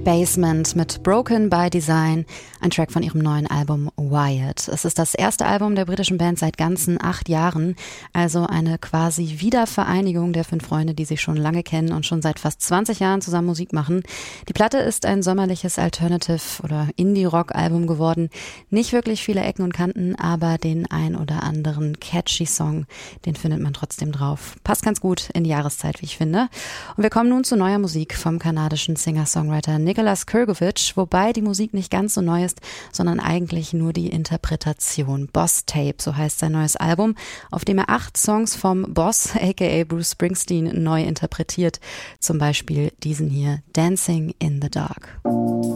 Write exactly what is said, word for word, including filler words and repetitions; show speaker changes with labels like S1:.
S1: Basement mit Broken by Design, ein Track von ihrem neuen Album Wired. Es ist das erste Album der britischen Band seit ganzen acht Jahren, also eine quasi Wiedervereinigung der fünf Freunde, die sich schon lange kennen und schon seit fast zwanzig Jahren zusammen Musik machen. Die Platte ist ein sommerliches Alternative- oder Indie-Rock-Album geworden. Nicht wirklich viele Ecken und Kanten, aber den ein oder anderen catchy Song, den findet man trotzdem drauf. Passt ganz gut in die Jahreszeit, wie ich finde. Und wir kommen nun zu neuer Musik vom kanadischen Singer-Songwriter Nicholas Kurgovich, wobei die Musik nicht ganz so neu ist, sondern eigentlich nur die Interpretation. Boss Tape, so heißt sein neues Album, auf dem er acht Songs vom Boss, aka Bruce Springsteen, neu interpretiert. Zum Beispiel diesen hier, Dancing in the Dark.